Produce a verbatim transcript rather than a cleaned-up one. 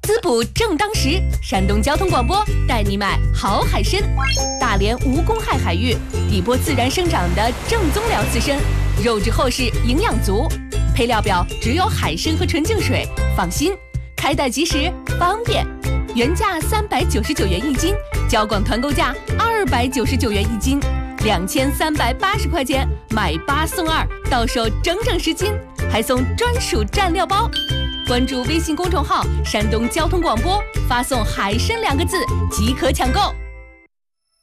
滋补正当时，山东交通广播带你买好海参。大连无公害海域，底波自然生长的正宗辽刺参，肉质厚实，营养足。配料表只有海参和纯净水，放心，开袋即食，方便。原价三百九十九元一斤，交广团购价二百九十九元一斤，两千三百八十块钱买八送二，到手整整十斤，还送专属蘸料包。关注微信公众号“山东交通广播”，发送“海参”两个字即可抢购。